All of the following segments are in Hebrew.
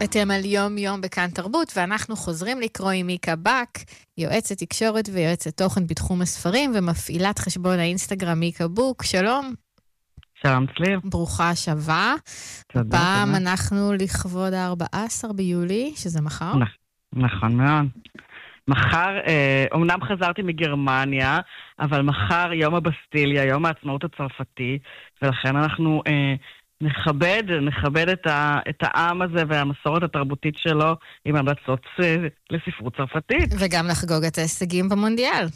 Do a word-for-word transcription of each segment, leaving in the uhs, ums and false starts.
אתם על יום יום בכאן תרבות, ואנחנו חוזרים לקרוא עם מיקה בק, יועצת תקשורת ויועצת תוכן בתחום הספרים, ומפעילת חשבון האינסטגרם מיקה בוק. שלום. שלום צליב. ברוכה השבה. תודה, פעם תודה. אנחנו לכבוד ה-ארבעה עשר ביולי, שזה מחר. נכון מאוד. מחר, אה, אומנם חזרתי מגרמניה, אבל מחר יום הבסטיליה, יום העצמאות הצרפתי, ולכן אנחנו אה, נכבד, נכבד את, ה, את העם הזה והמסורת התרבותית שלו עם המלצות אה, לספרות צרפתית. וגם לחגוג את ההישגים במונדיאל.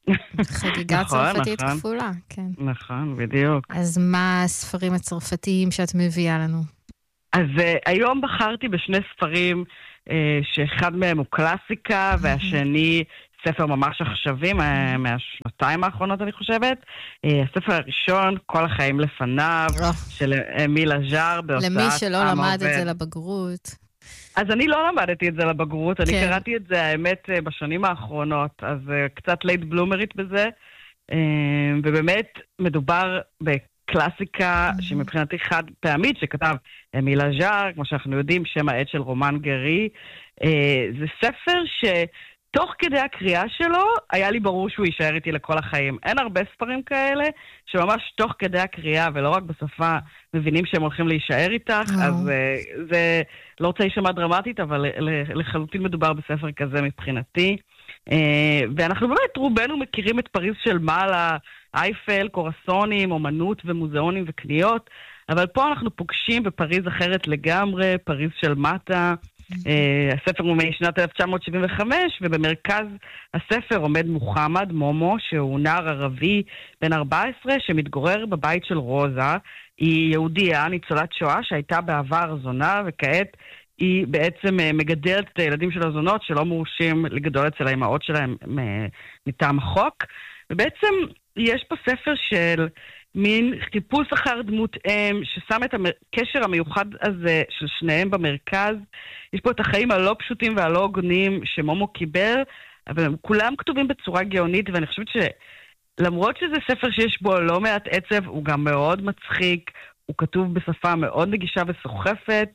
חגיגה נכון, צרפתית נכון. כפולה, כן. נכון, בדיוק. אז מה הספרים הצרפתיים שאת מביאה לנו? אז uh, היום בחרתי בשני ספרים uh, שאחד מהם הוא קלאסיקה, והשני ספר ממש עכשווי, מה, מהשנתיים האחרונות אני חושבת. Uh, הספר הראשון, כל החיים לפניו, של אמיל אז'אר, בהוצאת למי שלא עם למד עובד. את זה לבגרות. אז אני לא למדתי את זה לבגרות, אני כן. קראתי את זה האמת uh, בשנים האחרונות, אז uh, קצת לייט בלומרית בזה, uh, ובאמת מדובר ב... קלאסיקה Mm-hmm. שמבחינתי חד פעמית, שכתב אמיל אז'אר, כמו שאנחנו יודעים, שם העט של רומן גרי. אה, זה ספר שתוך כדי הקריאה שלו, היה לי ברור שהוא יישאר איתי לכל החיים. אין הרבה ספרים כאלה, שממש תוך כדי הקריאה, ולא רק בשפה, מבינים שהם הולכים להישאר איתך, Oh. אז אה, זה לא רוצה להישמע דרמטית, אבל לחלוטין מדובר בספר כזה מבחינתי. אה, ואנחנו באמת רובנו מכירים את פריז של מעלה, אייפל, קורסונים, אומנות ומוזיאונים וקניות, אבל פה אנחנו פוגשים בפריז אחרת לגמרי, פריז של מטה. Mm-hmm. Uh, הספר הוא משנת אלף תשע מאות שבעים וחמש, ובמרכז הספר עומד מוחמד מומו, שהוא נער ערבי בן ארבע עשרה, שמתגורר בבית של רוזה. היא יהודייה, ניצולת שואה, שהייתה בעבר זונה, וכעת היא בעצם מגדלת את הילדים של הזונות, שלא מורשים לגדול אצל האמהות שלהם מטעם החוק. ובעצם יש פה ספר של מין חיפוש אחר דמות אם, ששם את הקשר המיוחד הזה של שניהם במרכז. יש פה את החיים הלא פשוטים והלא הוגנים שמומו קיבל, אבל הם כולם כתובים בצורה גאונית, ואני חושבת שלמרות שזה ספר שיש בו לא מעט עצב, הוא גם מאוד מצחיק, הוא כתוב בשפה מאוד נגישה וסוחפת,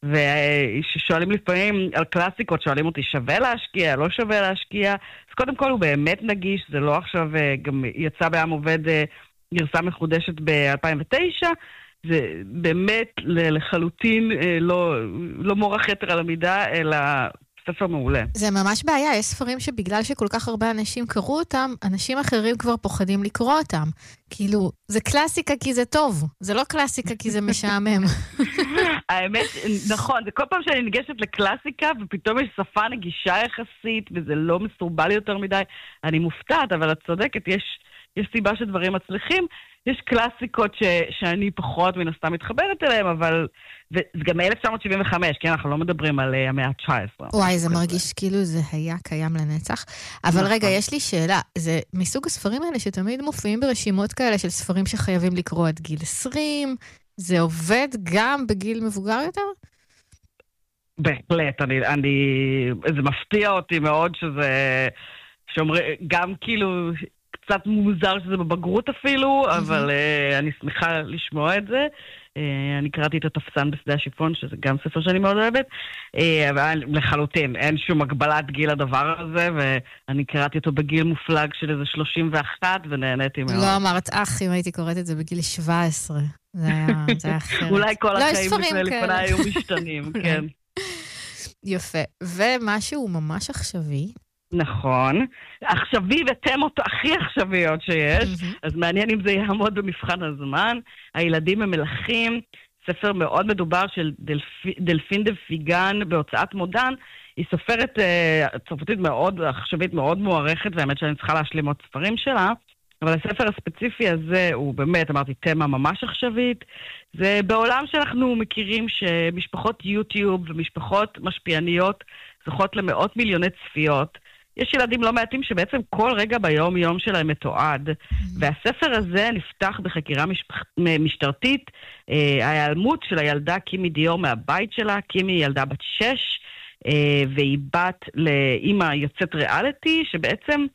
וששואלים לפעמים על קלאסיקות, שואלים אותי, שווה להשקיע, לא שווה להשקיע? אז קודם כל הוא באמת נגיש, זה לא עכשיו, גם יצא בעם עובד גרסה מחודשת ב-אלפיים ותשע, זה באמת לחלוטין לא, לא מורח יתר על המידה, אלא ספר מעולה. זה ממש בעיה, יש ספרים שבגלל שכל כך הרבה אנשים קראו אותם, אנשים אחרים כבר פוחדים לקרוא אותם. כאילו, זה קלאסיקה כי זה טוב, זה לא קלאסיקה כי זה משעמם. האמת, נכון, זה כל פעם שאני ניגשת לקלאסיקה, ופתאום יש שפה נגישה יחסית, וזה לא מסורבל יותר מדי, אני מופתעת, אבל את צודקת, יש, יש סיבה שדברים מצליחים, יש קלאסיקות ש, שאני פחות מן הסתם מתחברת אליהם, אבל זה גם מ-אלף תשע מאות שבעים וחמש, כן, אנחנו לא מדברים על uh, המאה ה-תשע עשרה. וואי, זה מרגיש כאילו זה היה קיים לנצח. אבל נכון. רגע, יש לי שאלה, זה מסוג הספרים האלה שתמיד מופיעים ברשימות כאלה של ספרים שחייבים לקרוא עד גיל עשרים, זה עובד גם בגיל מבוגר יותר? בהחלט, אני, אני, זה מפתיע אותי מאוד שזה, שאומרים, גם כאילו קצת מוזר שזה בבגרות אפילו, mm-hmm. אבל uh, אני שמחה לשמוע את זה. Uh, אני קראתי את התפסן בשדה השיפון, שזה גם ספר שאני מאוד אוהבת, uh, אבל לחלוטין, אין שום הגבלת גיל הדבר הזה, ואני קראתי אותו בגיל מופלג של איזה שלושים ואחת, ונהניתי מאוד. לא אמרת אח, אם הייתי קוראת את זה בגיל שבע עשרה. זה היה, זה היה אחרת. אולי כל לא, החיים לפני לפני היו משתנים, כן. יפה. ומשהו ממש עכשווי. נכון. עכשווי ותמות הכי עכשוויות שיש, אז מעניין אם זה יעמוד במבחן הזמן. הילדים הם מלכים, ספר מאוד מדובר של דלפין דה פיגן בהוצאת מודן. היא סופרת צרפתית מאוד עכשווית, מאוד מוערכת, והאמת שאני צריכה להשלים עוד ספרים שלה. אבל הספר הספציפי הזה הוא באמת, אמרתי, תמה ממש עכשווית. זה בעולם שאנחנו מכירים שמשפחות יוטיוב ומשפחות משפיעניות זוכות למאות מיליוני צפיות. יש ילדים לא מעטים שבעצם כל רגע ביום יום שלהם מתועד. והספר הזה נפתח בחקירה משפח... משטרתית, אה, ההיעלמות של הילדה קימי דיור מהבית שלה. קימי היא ילדה בת שש, אה, והיא בת לאמא יוצאת ריאליטי, שבעצם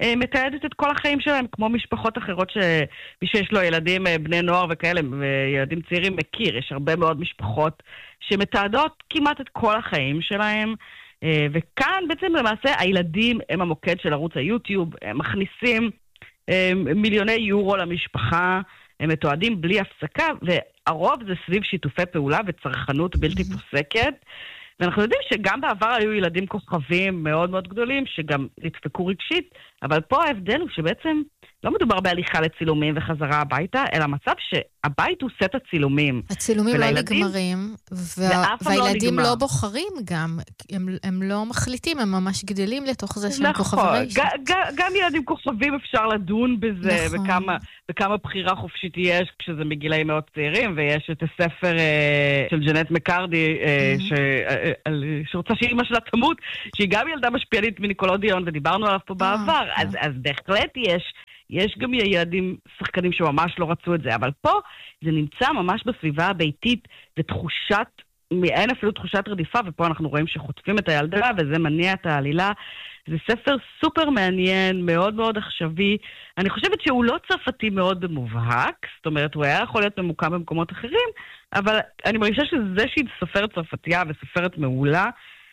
מתעדת את כל החיים שלהם, כמו משפחות אחרות שמי שיש לו ילדים, בני נוער וכאלה, וילדים צעירים מכיר. יש הרבה מאוד משפחות שמתעדות כמעט את כל החיים שלהם, וכאן בעצם למעשה הילדים הם המוקד של ערוץ היוטיוב, הם מכניסים מיליוני יורו למשפחה, הם מתועדים בלי הפסקה, והרוב זה סביב שיתופי פעולה וצרכנות בלתי פוסקת, ואנחנו יודעים שגם בעבר היו ילדים כוכבים מאוד מאוד גדולים, שגם נדפקו רגשית, אבל פה ההבדל הוא שבעצם לא מדובר בהליכה לצילומים וחזרה הביתה, אלא מצב שהבית הוא סט הצילומים. הצילומים לא נגמרים, והילדים לא בוחרים גם, הם לא מחליטים, הם ממש גדלים לתוך זה שהם כוכבי רשת. גם ילדים כוכבים אפשר לדון בזה, וכמה בחירה חופשית יש כשזה מגילאים מאוד צעירים, ויש את הספר של ג'נט מקארדי, שרוצה שאימא שלה תמות, שהיא גם ילדה משפיענית מניקולודיון, ודיברנו עליו פה בעבר, אז בהחלט יש... יש גם ילדים שחקנים שממש לא רצו את זה, אבל פה זה נמצא ממש בסביבה הביתית, ותחושת, אין אפילו תחושת רדיפה, ופה אנחנו רואים שחוטפים את הילדה, וזה מניע את העלילה. זה ספר סופר מעניין, מאוד מאוד עכשווי. אני חושבת שהוא לא צרפתי מאוד במובהק, זאת אומרת, הוא היה יכול להיות ממוקם במקומות אחרים, אבל אני מרגישה שזה שהיא סופרת צרפתייה וסופרת מעולה,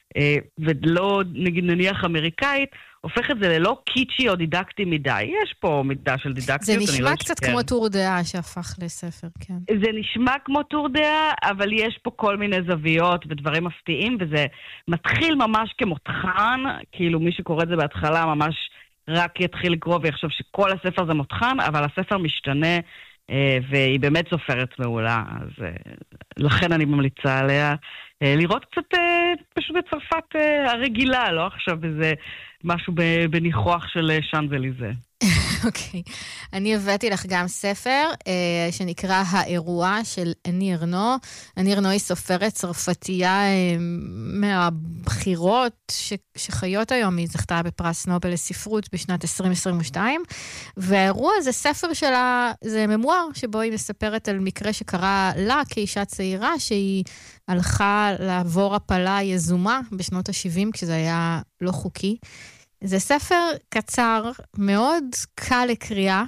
ולא נגיד נניח אמריקאית, הופך את זה ללא קיצ'י או דידקטי מדי. יש פה מידה של דידקטיות. זה נשמע קצת כמו טור דעה שהפך לספר, כן. זה נשמע כמו טור דעה, אבל יש פה כל מיני זוויות ודברים מפתיעים, וזה מתחיל ממש כמותחן, כאילו מי שקורא את זה בהתחלה ממש רק יתחיל לקרוא ויחשוב שכל הספר זה מותחן, אבל הספר משתנה, והיא באמת סופרת מעולה, אז לכן אני ממליצה עליה לראות קצת פשוט את צרפת הרגילה, לא עכשיו איזה משהו בניחוח של שאנזליזה. אוקיי. אני הבאתי לך גם ספר אה, שנקרא האירוע של אני ארנו. אני ארנו היא סופרת צרפתייה אה, מהבחירות ש, שחיות היום. היא זכתה בפרס נובל לספרות בשנת עשרים עשרים ושתיים. והאירוע זה ספר שלה, זה ממואר שבו היא מספרת על מקרה שקרה לה כאישה צעירה, שהיא הלכה לעבור הפלה יזומה בשנות ה-שבעים, כשזה היה לא חוקי. זה ספר קצר, מאוד קל לקריאה,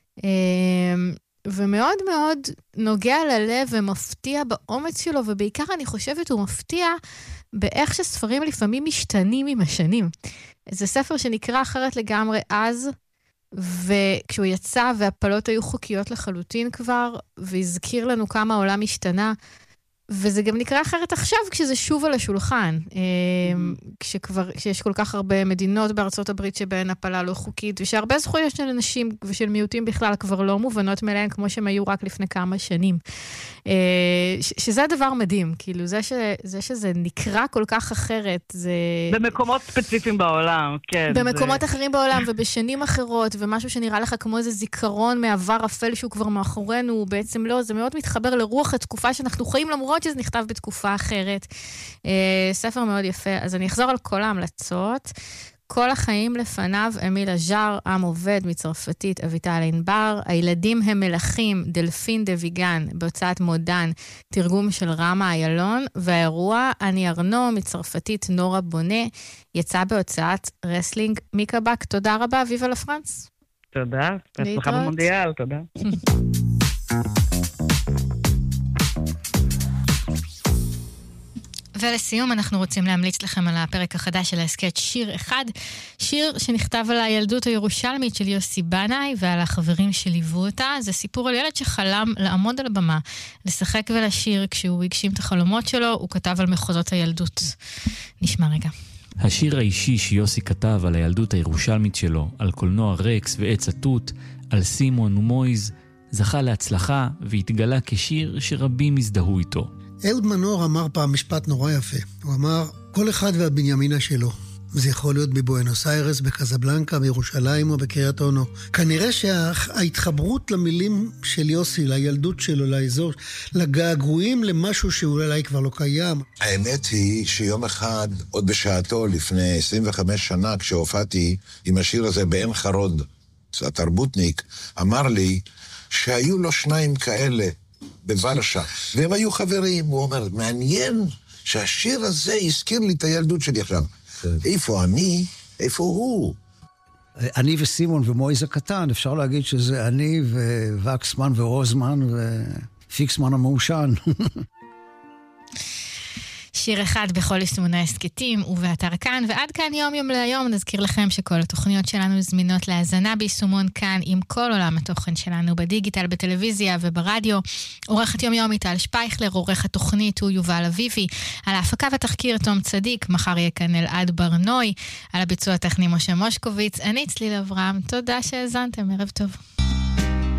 ומאוד מאוד נוגע ללב ומפתיע באומץ שלו, ובעיקר אני חושבת הוא מפתיע באיך שספרים לפעמים משתנים עם השנים. זה ספר שנקרא אחרת לגמרי אז, וכשהוא יצא והפלות היו חוקיות לחלוטין כבר, והזכיר לנו כמה העולם השתנה, וזה גם נקרא אחרת עכשיו כשזה שוב על השולחן, כשכבר, כשיש כל כך הרבה מדינות בארצות הברית שבהן הפלה לא חוקית, ושהרבה זכויות של אנשים ושל מיעוטים בכלל כבר לא מובנות מלהן כמו שהם היו רק לפני כמה שנים. שזה דבר מדהים, כאילו זה, ש, זה שזה נקרא כל כך אחרת, זה... במקומות ספציפיים בעולם, כן. במקומות זה... אחרים בעולם ובשנים אחרות, ומשהו שנראה לך כמו איזה זיכרון מעבר אפל שהוא כבר מאחורינו, הוא בעצם לא, זה מאוד מתחבר לרוח התקופה שאנחנו חיים למרות שזה נכתב בתקופה אחרת. ספר מאוד יפה. אז אני אחזור על כל ההמלצות. כל החיים לפניו, אמיל אז'אר, עם עובד מצרפתית, אביטל ענבר. הילדים הם מלכים, דלפין דה ויגן, בהוצאת מודן, תרגום של רמה איילון. והאירוע, אני ארנו, מצרפתית נורה בונה, יצא בהוצאת רסלינג מיקבק. תודה רבה, ויבה לפרנס. תודה. בהצלחה במונדיאל, תודה. ולסיום אנחנו רוצים להמליץ לכם על הפרק החדש של ההסכת שיר אחד, שיר שנכתב על הילדות הירושלמית של יוסי בנאי ועל החברים שליוו אותה. זה סיפור על ילד שחלם לעמוד על הבמה, לשחק ולשיר. כשהוא הגשים את החלומות שלו, הוא כתב על מחוזות הילדות. נשמע רגע. השיר האישי שיוסי כתב על הילדות הירושלמית שלו, על קולנוע רקס ועץ התות, על סימון ומויז, זכה להצלחה והתגלה כשיר שרבים הזדהו איתו. אהוד מנור אמר פעם משפט נורא יפה. הוא אמר, כל אחד והבנימינה שלו. זה יכול להיות בבואנוס איירס, בקזבלנקה, בירושלים או בקריית אונו. כנראה שההתחברות למילים של יוסי, לילדות שלו, לאזור, לגעגועים למשהו שאולי כבר לא קיים. האמת היא שיום אחד, עוד בשעתו, לפני עשרים וחמש שנה, כשהופעתי עם השיר הזה בעין חרוד, התרבותניק, אמר לי שהיו לו שניים כאלה, בוורשה, והם היו חברים. הוא אומר, מעניין שהשיר הזה הזכיר לי את הילדות שלי עכשיו. איפה אני? איפה הוא? אני וסימון ומויז הקטן, אפשר להגיד שזה אני ווקסמן ורוזמן ופיקסמן המאושן. שיר אחד בכל יישומוני ההסכתים ובאתר כאן, ועד כאן יום יום להיום. נזכיר לכם שכל התוכניות שלנו זמינות להאזנה ביישומון כאן, עם כל עולם התוכן שלנו בדיגיטל, בטלוויזיה וברדיו. עורכת יום יום איטל שפייכלר, עורך התוכנית הוא יובל אביבי, על ההפקה והתחקיר תום צדיק, מחר יהיה כאן אלעד ברנוי, על הביצוע הטכני משה מושקוביץ, אני צליל אברהם, תודה שהאזנתם, ערב טוב.